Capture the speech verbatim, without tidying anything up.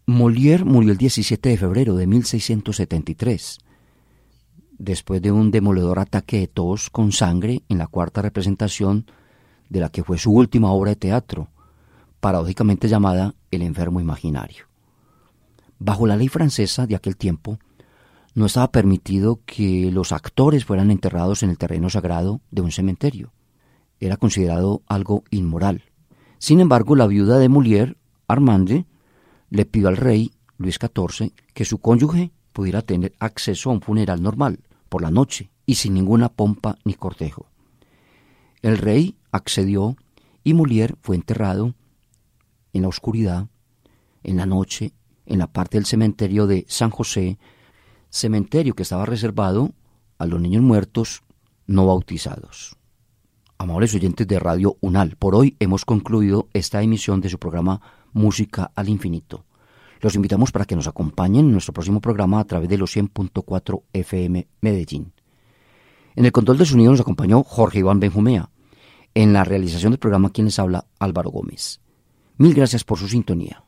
Molière murió el diecisiete de febrero de mil seiscientos setenta y tres, después de un demoledor ataque de tos con sangre en la cuarta representación de la que fue su última obra de teatro, paradójicamente llamada El enfermo imaginario. Bajo la ley francesa de aquel tiempo, no estaba permitido que los actores fueran enterrados en el terreno sagrado de un cementerio. Era considerado algo inmoral. Sin embargo, la viuda de Molière, Armande, le pidió al rey Luis catorce que su cónyuge pudiera tener acceso a un funeral normal, por la noche, y sin ninguna pompa ni cortejo. El rey accedió y Molière fue enterrado en la oscuridad, en la noche, en la parte del cementerio de San José, cementerio que estaba reservado a los niños muertos no bautizados. Amables oyentes de Radio UNAL, por hoy hemos concluido esta emisión de su programa Música al Infinito. Los invitamos para que nos acompañen en nuestro próximo programa a través de los cien punto cuatro F M Medellín. En el control de sonido nos acompañó Jorge Iván Benjumea. En la realización del programa, quien les habla, Álvaro Gómez. Mil gracias por su sintonía.